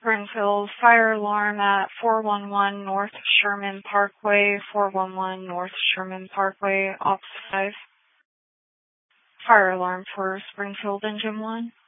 Springfield, fire alarm at 411 North Sherman Parkway, 411 North Sherman Parkway, Ops 5. Fire alarm for Springfield Engine 1.